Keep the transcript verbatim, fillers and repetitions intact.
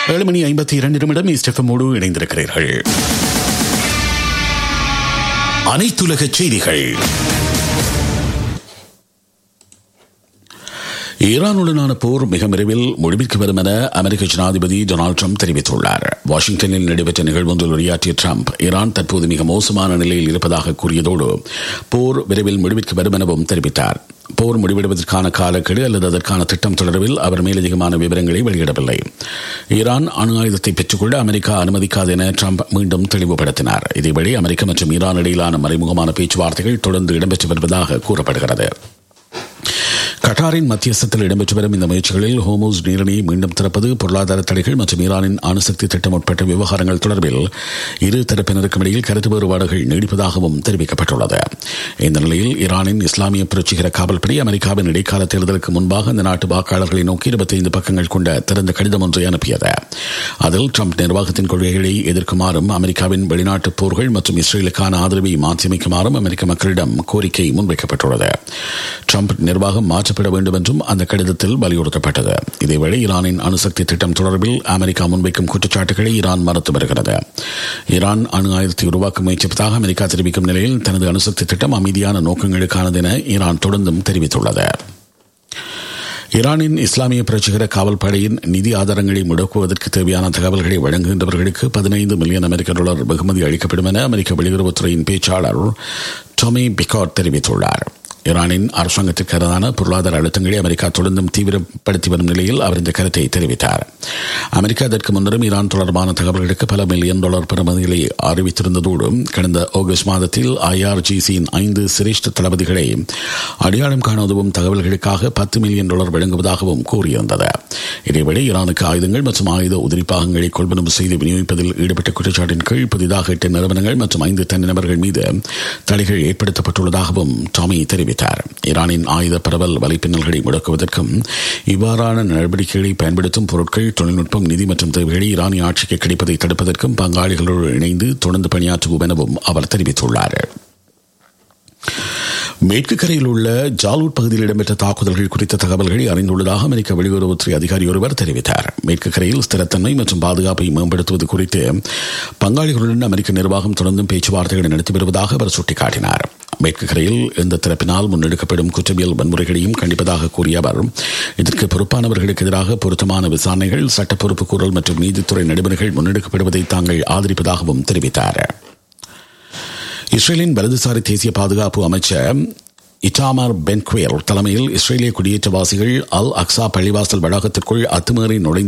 ஏழு மணி ஐம்பத்தி இரண்டு நிமிடம் இஸ்டெஃபமோடு இணைந்திருக்கிறீர்கள். அனைத்துலக செய்திகள். ஈரானுடனான போர் மிக விரைவில் முடிவிற்கு வரும் என அமெரிக்க ஜனாதிபதி டொனால்டு ட்ரம்ப் தெரிவித்துள்ளார். வாஷிங்டனில் நடைபெற்ற நிகழ்வொன்றில் உரையாற்றிய ட்ரம்ப், ஈரான் தற்போது மிக மோசமான நிலையில் இருப்பதாக கூறியதோடு போர் விரைவில் முடிவிற்கு வரும் எனவும் தெரிவித்தார். போர் முடிவெடுவதற்கான காலக்கெடு அல்லது அதற்கான திட்டம் தொடர்பில் அவர் மேலதிகமான விவரங்களை வெளியிடவில்லை. ஈரான் அணு ஆயுதத்தை பெற்றுக்கொள்ள அமெரிக்கா அனுமதிக்காது என ட்ரம்ப் மீண்டும் தெளிவுபடுத்தினார். இதேவேளை அமெரிக்கா மற்றும் ஈரான் இடையிலான மறைமுகமான பேச்சுவார்த்தைகள் தொடர்ந்து இடம்பெற்று வருவதாக கூறப்படுகிறது. கட்டாரின் மத்தியஸ்தத்தில் இடம்பெற்று வரும் இந்த முயற்சிகளில் ஹோமூஸ் நீரிணையை மீண்டும் திறப்பது, பொருளாதார தடைகள் மற்றும் ஈரானின் அணுசக்தி திட்டம் உட்பட்ட விவகாரங்கள் தொடர்பில் இரு தரப்பினருக்கும் இடையில் கருத்து வேறுபாடுகள் நீடிப்பதாகவும் தெரிவிக்கப்பட்டுள்ளது. இந்த நிலையில் ஈரானின் இஸ்லாமிய புரட்சிகர காவல்படை அமெரிக்காவின் இடைக்கால தேர்தலுக்கு முன்பாக இந்த நாட்டு வாக்காளர்களை நோக்கி இருபத்தி ஐந்து பக்கங்கள் கொண்ட திறந்த கடிதம் ஒன்றை அனுப்பியது. அதில் ட்ரம்ப் நிர்வாகத்தின் கொள்கைகளை எதிர்க்குமாறும் அமெரிக்காவின் வெளிநாட்டு போர்கள் மற்றும் இஸ்ரேலுக்கான ஆதரவை மாற்றியமைக்குமாறும் அமெரிக்க மக்களிடம் கோரிக்கை முன்வைக்கப்பட்டுள்ளது. ட்ரம்ப் நிர்வாகம் மாற்ற வேண்டும் என்றும் அந்த கடிதத்தில் வலியுறுத்தப்பட்டது. இதேவேளை ஈரானின் அணுசக்தி திட்டம் தொடர்பில் அமெரிக்கா முன்வைக்கும் குற்றச்சாட்டுகளை ஈரான் மறுத்து வருகிறது. ஈரான் அணு ஆயுதத்தை உருவாக்க முயற்சிப்பதாக அமெரிக்கா தெரிவிக்கும் நிலையில் தனது அணுசக்தி திட்டம் அமைதியான நோக்கங்களுக்கானது என ஈரான் தொடர்ந்தும் தெரிவித்துள்ளது. ஈரானின் இஸ்லாமிய புரட்சிகர காவல் படையின் நிதி ஆதாரங்களை முடக்குவதற்கு தேவையான தகவல்களை வழங்குகின்றவர்களுக்கு பதினைந்து மில்லியன் அமெரிக்க டாலர் வெகுமதி அளிக்கப்படும் என அமெரிக்க வெளியுறவுத்துறையின் பேச்சாளர் டோமி பிகாட் தெரிவித்துள்ளார். ஈரானின் அரசாங்கத்திற்கு எதிரான பொருளாதார அழுத்தங்களை அமெரிக்கா தொடர்ந்தும் தீவிரப்படுத்தி வரும் நிலையில் அவர் இந்த கருத்தை தெரிவித்தார். அமெரிக்கா இதற்கு முன்னரும் ஈரான் தொடர்பான தகவல்களுக்கு பல மில்லியன் டாலர் பெறுமதிகளை அறிவித்திருந்ததோடு கடந்த ஆகஸ்ட் மாதத்தில் ஐஆர்ஜிசியின் ஐந்து சிரேஷ்ட தளபதிகளை அடையாளம் காண உதவும் தகவல்களுக்காக பத்து மில்லியன் டாலர் வழங்குவதாகவும் கூறியிருந்தது. இதேவேளை ஈரானுக்கு ஆயுதங்கள் மற்றும் ஆயுத உதிரிப்பாகங்களை கொள்வனவு செய்து விநியோகிப்பதில் ஈடுபட்ட குற்றச்சாட்டின் கீழ் புதிதாக எட்டு நிறுவனங்கள் மற்றும் ஐந்து தனிநபர்கள் மீது தடைகள் ஏற்படுத்தப்பட்டுள்ளதாகவும் டாமி தெரிவித்தார். ஈரானின் ஆயுத பரவல் வலைப்பின்னல்களை முடக்குவதற்கும் இவ்வாறான நடவடிக்கைகளை பயன்படுத்தும் பொருட்கள், தொழில்நுட்பம், நிதி மற்றும் தேவைகளை ஈரானிய ஆட்சிக்கு கிடைப்பதை தடுப்பதற்கும் பங்காளிகளோடு இணைந்து தொடர்ந்து பணியாற்றுவோம் எனவும் அவர் தெரிவித்துள்ளார். மேற்கு கரையில் உள்ள ஜாலூட் பகுதியில் இடம்பெற்ற தாக்குதல்கள் குறித்த தகவல்களை அறிந்துள்ளதாக அமெரிக்க வெளியுறவுத்துறை அதிகாரி ஒருவர் தெரிவித்தார். மேற்கு கரையில் ஸ்திரத்தன்மை மற்றும் பாதுகாப்பை மேம்படுத்துவது குறித்து பங்காளிகளுடன் அமெரிக்க நிர்வாகம் தொடர்ந்தும் பேச்சுவார்த்தைகளை நடத்தி வருவதாக அவர் சுட்டிக்காட்டினார். மேற்கு கரையில் எந்த தரப்பினால் முன்னெடுக்கப்படும் குற்றவியல் வன்முறைகளையும் கண்டிப்பதாக கூறிய அவர், இதற்கு பொறுப்பானவர்களுக்கு எதிராக பொருத்தமான விசாரணைகள், சட்ட பொறுப்பு கூறல் மற்றும் நீதித்துறை நடைமுறைகள் முன்னெடுக்கப்படுவதை தாங்கள் ஆதரிப்பதாகவும் தெரிவித்தார். இஸ்ரேலின் வலதுசாரி தேசிய பாதுகாப்பு அமைச்சர் இட்டாமார் பென் குவேர் தலைமையில் இஸ்ரேலிய குடியேற்றவாசிகள் அல் அக்ஸா பள்ளிவாசல் வளாகத்திற்குள் அத்துமீறி நுழைந்து